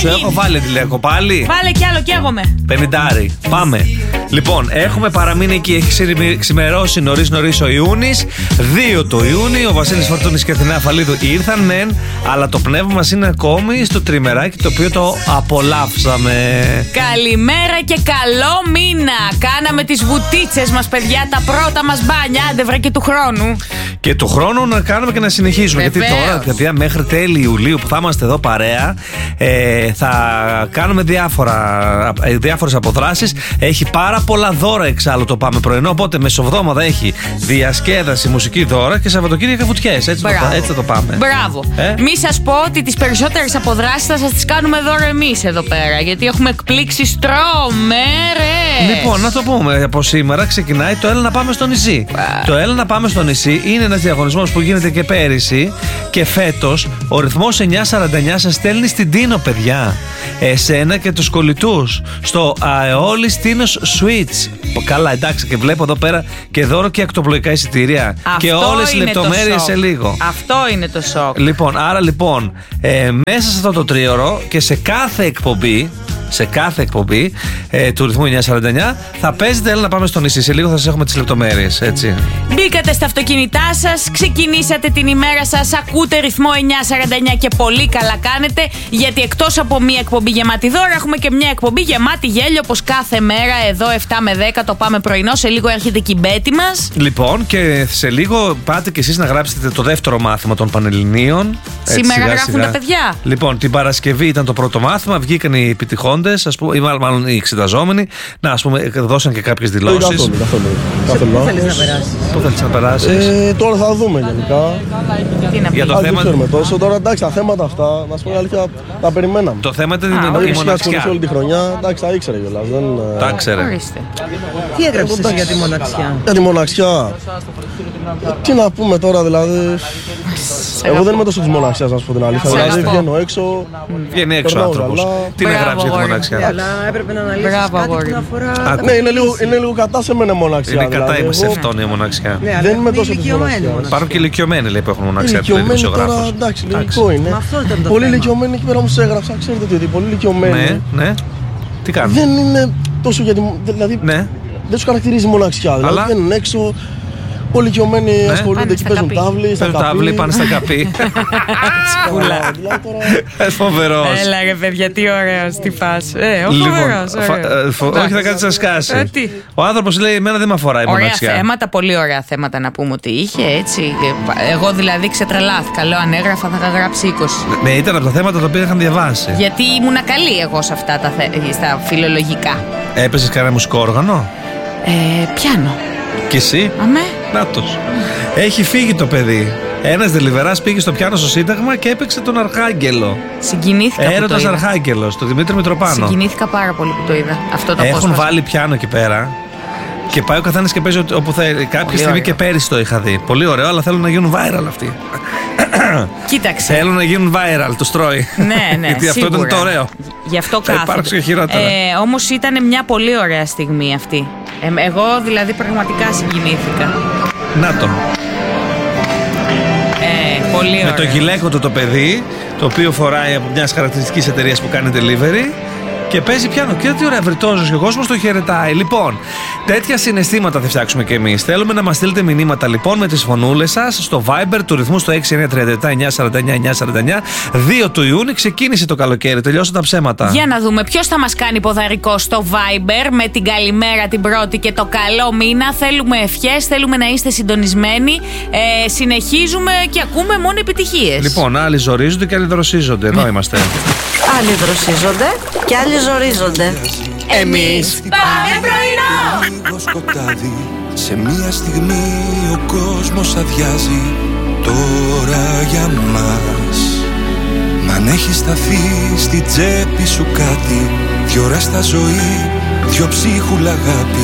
Σου έχω βάλει τηλέκο πάλι. Βάλε κι άλλο, καίγομαι. 50. Πάμε. Λοιπόν, έχουμε παραμείνει εκεί. Έχει ξημερώσει νωρίς ο Ιούνις. 2 το Ιούνι. Ο Βασίλης Φορτούνης και η Αθηνά Αφαλίδου ήρθαν μεν, αλλά το πνεύμα μας είναι ακόμη στο τριμεράκι, το οποίο το απολαύσαμε. Καλημέρα και καλό μήνα. Κάναμε τις βουτίτσες μας, παιδιά, τα πρώτα μας μπάνια. Άντε βρε και του χρόνου. Και του χρόνου να κάνουμε και να συνεχίσουμε. Βεβαίως. Γιατί τώρα, παιδιά, μέχρι τέλη Ιουλίου που θα είμαστε εδώ παρέα, θα κάνουμε διάφορες αποδράσεις. Έχει πάρα πολλά δώρα εξάλλου το Πάμε Πρωινό. Οπότε μεσοβδόμαδα έχει διασκέδαση, μουσική δώρα και Σαββατοκύριακα βουτιές. Έτσι θα το πάμε. Μπράβο. Μη σας πω ότι τις περισσότερες αποδράσεις θα σας τις κάνουμε δώρο εμείς εδώ πέρα. Γιατί έχουμε εκπλήξεις τρομερές. Λοιπόν, να το πούμε. Από σήμερα ξεκινάει το Έλα να πάμε στο νησί. Το Έλα να πάμε στο νησί είναι ένας διαγωνισμός που γίνεται και πέρυσι. Και φέτος ο ρυθμός 949 σας στέλνει στην Τίνο, παιδιά. Εσένα και τους κολλητούς. Στο Αεόλης Τίνος Switch. Καλά, εντάξει, και βλέπω εδώ πέρα και δώρο και ακτοπλοϊκά εισιτήρια. Και όλες οι λεπτομέρειες σε λίγο. Αυτό είναι το σοκ. Λοιπόν, άρα λοιπόν, μέσα σε αυτό το τρίωρο και σε κάθε εκπομπή του ρυθμού 949 θα παίζετε Έλα να πάμε στο νησί. Σε λίγο θα σας έχουμε τις λεπτομέρειες, έτσι. Μπήκατε στα αυτοκίνητά σας, ξεκινήσατε την ημέρα σας, ακούτε ρυθμό 949 και πολύ καλά κάνετε, γιατί εκτός από μια εκπομπή γεμάτη δώρα, έχουμε και μια εκπομπή γεμάτη γέλιο, όπως κάθε μέρα εδώ 7 με 10 το Πάμε Πρωινό. Σε λίγο έρχεται και η Μπέτη μας. Λοιπόν, και σε λίγο πάτε κι εσείς να γράψετε το δεύτερο μάθημα των Πανελληνίων. Σήμερα γράφουν τα παιδιά. Λοιπόν, την Παρασκευή ήταν το πρώτο μάθημα, βγήκαν οι επιτυχόντες, ας πούμε, ή μάλλον οι εξεταζόμενοι, να, ας πούμε, δώσαν και κάποιες δηλώσεις. Καθόλου. Πού θέλεις να περάσεις? Πού θέλεις να περάσεις? Τώρα θα δούμε γενικά. Τι να πει. Για το Δεν θέμα. ξέρουμε τόσο. Τώρα εντάξει, τα θέματα αυτά, να σου πω την αλήθεια, τα περιμέναμε. Το θέμα ήταν η Είχα ασχοληθεί μοναξιά. όλη τη χρονιά, εντάξει, τα ήξερε κιόλας. Τα ήξερε. Ορίστε. Τι έγραψες εσύ για τη μοναξιά? Για τη μοναξιά. Τι να πούμε τώρα, δηλαδή. Εγώ δεν είμαι τόσο τη μοναξιά, να σου πω την αλήθεια. Δηλαδή βγαίνω έξω. Βγαίνει έξω ο περνάω άνθρωπος. καλά. Τι να Μπράβο, γράψει για τη αγόρι. μοναξιά. Αλλά έπρεπε να αναλύσεις Μπράβο, κάτι αγόρι. που να αφορά. Άκου. Ναι, είναι λίγο κατά σε μένα μοναξιά. Είναι κατά δηλαδή. η Εγώ μεσευτόνια η μοναξιά. Ναι, αλλά δεν είμαι έχουμε τόσο της ηλικιωμένη μοναξιάς. μοναξιά. Υπάρχουν και ηλικιωμένοι, λέει, που έχουν μοναξιά. Του λέει Ηλικιωμένοι τώρα, δημοσιογράφος. εντάξει, λογικό είναι. Μα αυτό ήταν το Πολύ θέμα. ηλικιωμένοι εκεί πέρα όμως έγραψα, ξέρετε τι, πολύ ηλικιωμένοι. Ναι, ναι. Τι κάνουν? Δεν είναι τόσο γιατί. Δηλαδή Ναι. δεν του χαρακτηρίζει μοναξιά. Δηλαδή Αλλά- βγαίνουν έξω, πολύ ηλικιωμένοι ασχολούνται Πάνε εκεί, στα παίζουν καπί. τάβλη. Παίρνουν τα αυλή, πάνε στα καπί. Σκούλα. Δηλαδή τώρα. Φοβερός. Έλα ρε παιδιά, τι ωραίος, τι φας. Ο Λοιπόν, φοβερός, ωραίος. όχι, θα κάτσει να σκάσει. Τι. Ο άνθρωπος λέει: εμένα δεν με αφορά η Ωραία μοναξιά. θέματα, πολύ ωραία θέματα να πούμε ότι είχε, έτσι. Εγώ δηλαδή ξετρελάθηκα. Λέω αν έγραφα θα είχα γράψει 20. Ναι, ήταν από τα θέματα τα οποία είχαν διαβάσει. Γιατί ήμουνα καλή εγώ σε αυτά στα φιλολογικά. Έπαιζες κανένα μουσικό όργανο? Πιάνο. Κι εσύ? Αμέ. Νάτος. Έχει φύγει το παιδί. Ένας δελιβεράς πήγε στο πιάνο στο Σύνταγμα και έπαιξε τον Αρχάγγελο. Συγκινήθηκα που το Έρωτας είδα. Αρχάγγελος, τον Δημήτρη Μητροπάνο. Συγκινήθηκα πάρα πολύ που το είδα. Αυτό το Έχουν απόσπασμα. βάλει πιάνο εκεί πέρα. Και πάει ο καθένας και παίζει όπου θέλει. Κάποια στιγμή ωραίο. και πέρυσι το είχα δει. Πολύ ωραίο, αλλά θέλουν να γίνουν viral αυτοί. Κοίταξε. Θέλουν να γίνουν viral, το στρώει. Ναι, Γιατί αυτό σίγουρα. ήταν το ωραίο. Γι' αυτό Θα κάθονται. υπάρξουν και χειρότερα. Όμως ήταν μια πολύ ωραία στιγμή αυτή. Εγώ δηλαδή πραγματικά συγκινήθηκα. Να το. Πολύ ωραία. Με το γυλαίκο του το παιδί, το οποίο φοράει από μια χαρακτηριστική εταιρεία που κάνει delivery και παίζει πιάνο. Κοίτα τι ωραία, βρυτόζος και ο κόσμος το χαιρετάει. Λοιπόν, τέτοια συναισθήματα θα φτιάξουμε κι εμείς. Θέλουμε να μας στείλετε μηνύματα λοιπόν με τις φωνούλες σας στο Viber του ρυθμού στο 6937-949-949. 2 του Ιούνιου ξεκίνησε το καλοκαίρι, τελειώσαν τα ψέματα. Για να δούμε ποιος θα μας κάνει ποδαρικό στο Viber με την καλημέρα την πρώτη και το καλό μήνα. Θέλουμε ευχές, θέλουμε να είστε συντονισμένοι. Συνεχίζουμε και ακούμε μόνο επιτυχίες. Λοιπόν, άλλοι ζορίζονται και άλλοι δροσίζονται. Εδώ είμαστε. Άλλοι δροσίζονται και άλλοι ζορίζονται. Εμείς πάμε πρωινό! Λίγο σκοτάδι, σε μία στιγμή ο κόσμος αδειάζει. Τώρα για μας. Μ' αν έχει σταθεί στη τσέπη σου κάτι, 2 ώρες στα ζωή, 2 ψίχουλα αγάπη.